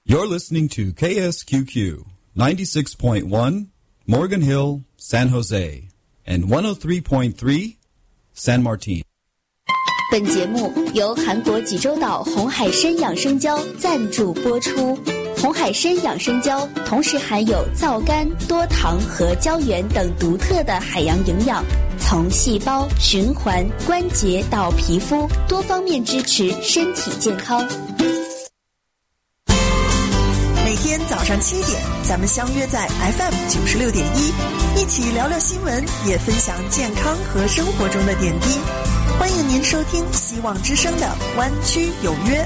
You're listening to KSQQ 96.1 Morgan Hill, San Jose, and 103.3 San Martin. 本节目由韩国济州岛红海参养生胶赞助播出。红海参养生胶同时含有皂苷、多糖和胶原等独特的海洋营养，从细胞、循环、关节到皮肤，多方面支持身体健康。 每天早上7点，咱们相约在 FM 96.1，一起聊聊新闻，也分享健康和生活中的点滴。欢迎您收听希望之声的湾区有约。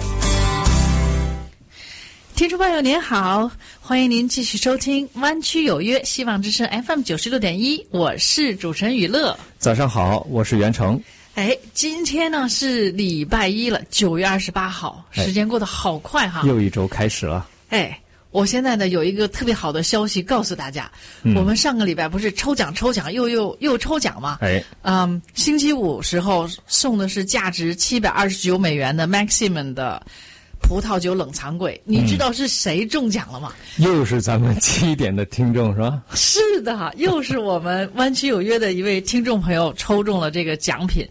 听众朋友您好，欢迎您继续收听湾区有约希望之声 FM 96.1，我是主持人雨乐。 早上好，我是袁成。 今天呢是礼拜一了，9月28号，时间过得好快哈， 又一周开始了。 我现在呢有一个特别好的消息告诉大家，我们上个礼拜不是抽奖又抽奖吗？星期五时候送的是价值729美元的 Maximum 的葡萄酒冷藏柜，你知道是谁中奖了吗？ 又是咱们7点的听众是吧？ 是的，又是我们湾区有约的一位听众朋友抽中了这个奖品，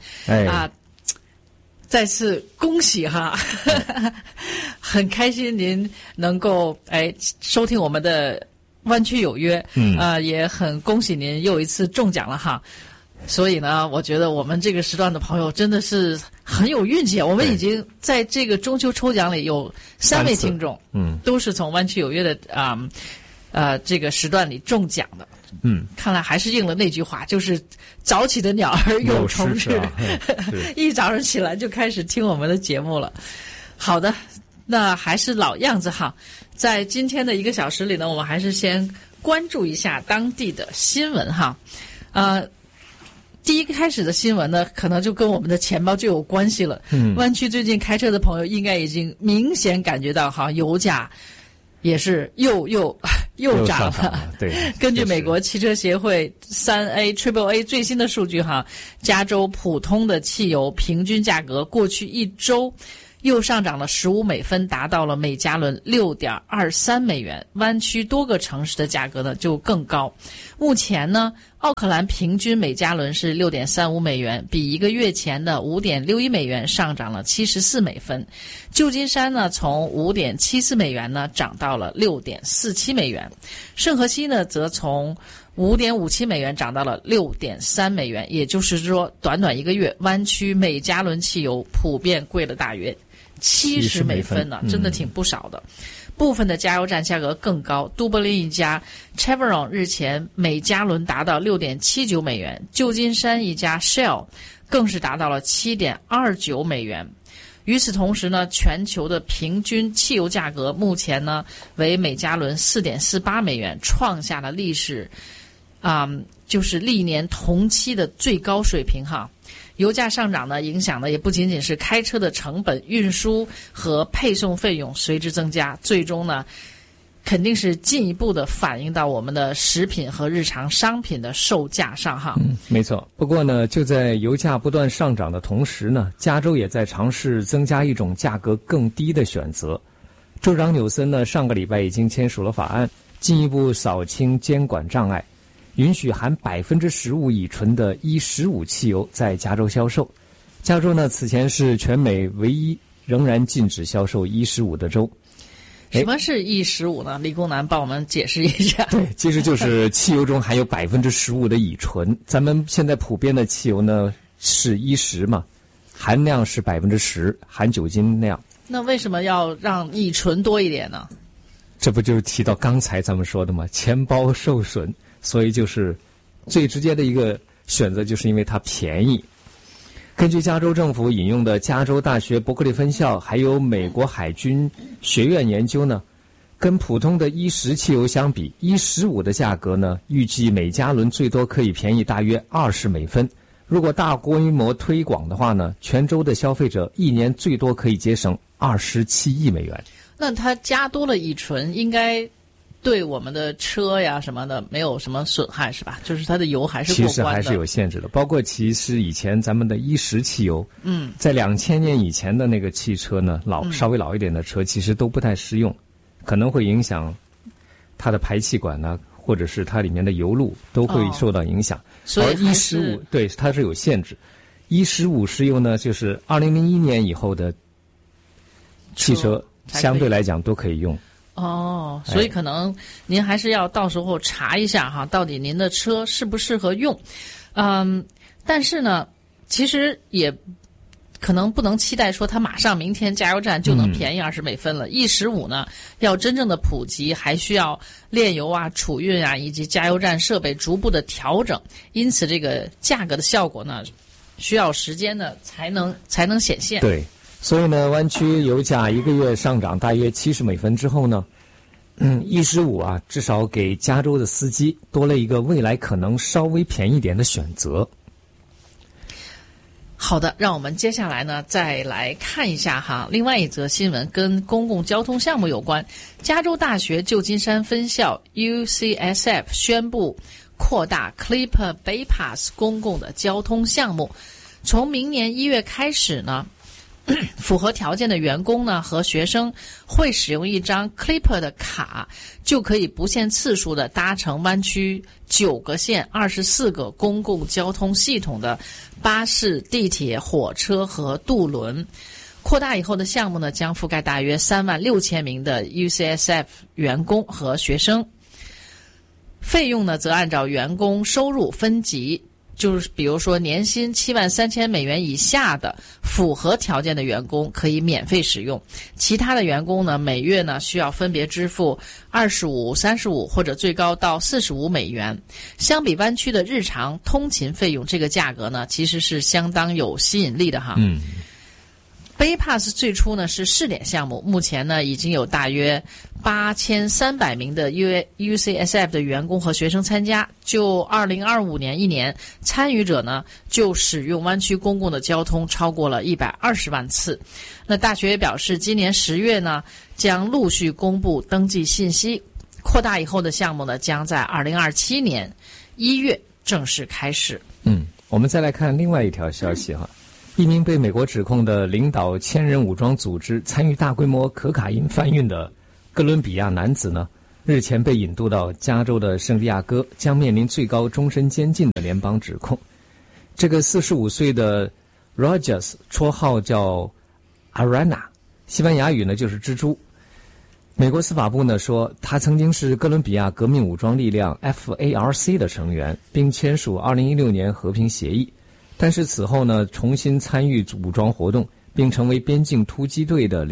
再次恭喜哈，很开心您能够收听我们的湾区有约，也很恭喜您又一次中奖了哈。所以呢，我觉得我们这个时段的朋友真的是很有运气，我们已经在这个中秋抽奖里有3位听众，都是从湾区有约的这个时段里中奖的。看来还是应了那句话，就是早起的鸟儿有虫吃，一早上起来就开始听我们的节目了。好的，那还是老样子哈，在今天的1个小时里呢，我们还是先关注一下当地的新闻哈。第一个开始的新闻呢，可能就跟我们的钱包就有关系了。湾区最近开车的朋友应该已经明显感觉到哈，油价也是又涨了。 对， 根据美国汽车协会3AAA 最新的数据哈，加州普通的汽油平均价格过去1周又上涨了15美分，达到了每加仑6.23美元。湾区多个城市的价格呢就更高。目前呢，奥克兰平均每加仑是6.35美元，比1个月前的5.61美元上涨了74美分。旧金山呢，从5.74美元呢涨到了6.47美元。圣荷西呢，则从5.57美元涨到了6.3美元。也就是说，短短1个月，湾区每加仑汽油普遍贵了大约70美分呢，真的挺不少的。部分的加油站价格更高，都柏林一家 Chevron 日前每加仑达到6.79美元，旧金山一家 Shell 更是达到了7.29美元。与此同时呢，全球的平均汽油价格目前呢为每加仑4.48美元，创下了历史就是历年同期的最高水平哈。油价上涨呢，影响的也不仅仅是开车的成本、运输和配送费用随之增加，最终呢，肯定是进一步的反映到我们的食品和日常商品的售价上哈。 没错。不过呢，就在油价不断上涨的同时呢，加州也在尝试增加一种价格更低的选择。州长纽森呢，上个礼拜已经签署了法案，进一步扫清监管障碍，允许含15%乙醇的E15汽油在加州销售。加州呢，此前是全美唯一仍然禁止销售E15的州。 什么是E15呢？理工男帮我们解释一下。 对，其实就是汽油中含有15%的乙醇。咱们现在普遍的汽油呢是E10嘛，含量是10%，含酒精那样。 那为什么要让乙醇多一点呢？ 这不就是提到刚才咱们说的吗？钱包受损。所以就是最直接的一个选择，就是因为它便宜。根据加州政府引用的加州大学伯克利分校还有美国海军学院研究呢，跟普通的E10汽油相比，E15的价格呢，预计每加仑最多可以便宜大约20美分。如果大规模推广的话呢，全州的消费者1年最多可以节省27亿美元。 那它加多了乙醇，应该对我们的车呀什么的没有什么损害是吧？就是它的油还是过关的。 其实还是有限制的，包括其实以前咱们的E10汽油，在2000年以前的那个汽车呢，稍微老一点的车其实都不太适用。 可能会影响它的排气管呢，或者是它里面的油路都会受到影响。 所以而E15对它是有限制。E15石油呢，就是2001年以后的汽车相对来讲都可以用。 哦，所以可能您还是要到时候查一下哈，到底您的车适不适合用。但是呢，其实也可能不能期待说它马上明天加油站就能便宜20美分了。E15呢，要真正的普及，还需要炼油啊、储运啊，以及加油站设备逐步的调整。因此，这个价格的效果呢，需要时间呢才能显现。 对。所以呢，湾区油价1个月上涨大约70美分之后呢，E15啊，至少给加州的司机多了一个未来可能稍微便宜点的选择。 好的，让我们接下来呢再来看一下哈，另外一则新闻跟公共交通项目有关。加州大学旧金山分校 UCSF 宣布扩大 Clipper Bypass 公共的交通项目，从明年1月开始呢，符合条件的员工呢和学生会使用一张 Clipper 的卡，就可以不限次数的搭乘湾区9个县、24个公共交通系统的巴士、地铁、火车和渡轮。扩大以后的项目呢，将覆盖大约36000名的 UCSF 员工和学生。费用呢，则按照员工收入分级。就是比如说年薪73000美元以下的符合条件的员工可以免费使用，其他的员工呢每月呢需要分别支付25、35或者最高到45美元。相比湾区的日常通勤费用，这个价格呢其实是相当有吸引力的哈。Bypass 最初呢是试点项目，目前呢已经有大约8300名的 UCSF 的员工和学生参加。就2025年1年，参与者呢就使用湾区公共的交通超过了120万次。那大学也表示，今年10月呢将陆续公布登记信息，扩大以后的项目呢将在2027年1月正式开始。 我们再来看另外一条消息哈。一名被美国指控的领导千人武装组织参与大规模可卡因贩运的哥伦比亚男子呢，日前被引渡到加州的圣地亚哥，将面临最高终身监禁的联邦指控。这个45岁的 Rogers 绰号叫 Arana， 西班牙语呢就是蜘蛛。美国司法部呢说，他曾经是哥伦比亚革命武装力量 FARC 的成员，并签署2016年和平协议。但是此后呢，重新参与武装活动，并成为边境突击队的